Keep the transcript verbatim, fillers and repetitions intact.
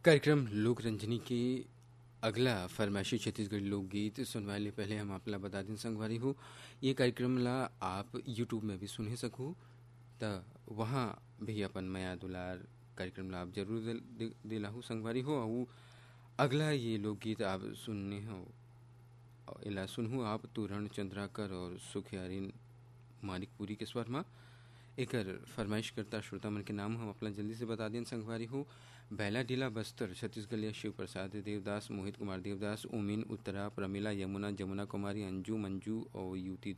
कार्यक्रम लोक रंजनी के अगला फरमाइशी छत्तीसगढ़ी लोकगीत सुनवाए ले पहले हम आपला बता दिन संगवारी हो ये कार्यक्रम ला आप यूट्यूब में भी सुन सकूँ त वहाँ भी अपन माया दुलार कार्यक्रम ला आप जरूर दे, दे, दिलाहू संगवारी हो। और अगला ये लोकगीत आप सुनने हो इला सुनहू आप तूरण चंद्राकर और सुखियारिन मानिकपुरी के स्वर में एकर फरमाइश करता श्रोता मन के नाम हम अपना जल्दी से बता दें संगवारी हो। बैला ढीला बस्तर छत्तीसगढ़ शिव प्रसाद देवदास मोहित कुमार देवदास उमिन उत्तरा प्रमिला यमुना जमुना कुमारी अंजू मंजू और युति